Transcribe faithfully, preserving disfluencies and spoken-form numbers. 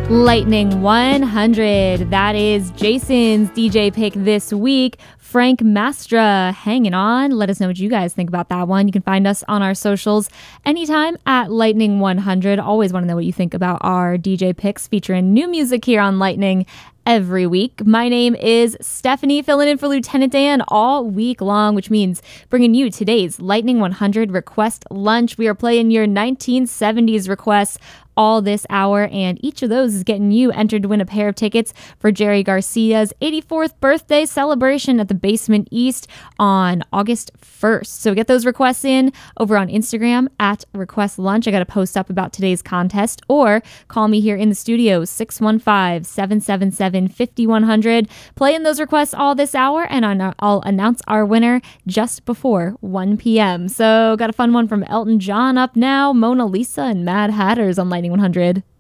Lightning one hundred. That is Jason's D J pick this week. Frank Mastra hanging on. Let us know what you guys think about that one. You can find us on our socials anytime at Lightning one hundred. Always want to know what you think about our D J picks featuring new music here on Lightning every week. My name is Stephanie, filling in for Lieutenant Dan all week long, which means bringing you today's Lightning one hundred request lunch. We are playing your nineteen seventies requests all this hour, and each of those is getting you entered to win a pair of tickets for Jerry Garcia's eighty-fourth birthday celebration at the Basement East on August first. So get those requests in over on Instagram at Request Lunch. I got a post up about today's contest, or call me here in the studio, six one five, seven seven seven, five one zero zero. Playing those requests all this hour, and I'll announce our winner just before one p.m. So got a fun one from Elton John up now. Mona Lisa and Mad Hatters on Lightning one hundred.